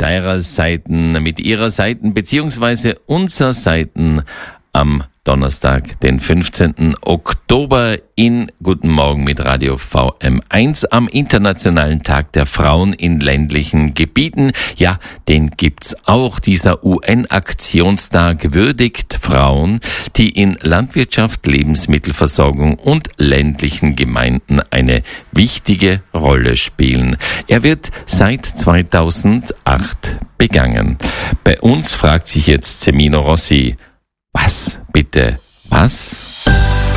derer Seiten, mit ihrer Seiten beziehungsweise unserer Seiten am Donnerstag, den 15. Oktober in Guten Morgen mit Radio VM1 am Internationalen Tag der Frauen in ländlichen Gebieten. Ja, den gibt's auch. Dieser UN-Aktionstag würdigt Frauen, die in Landwirtschaft, Lebensmittelversorgung und ländlichen Gemeinden eine wichtige Rolle spielen. Er wird seit 2008 begangen. Bei uns fragt sich jetzt Semino Rossi, was bitte? Was?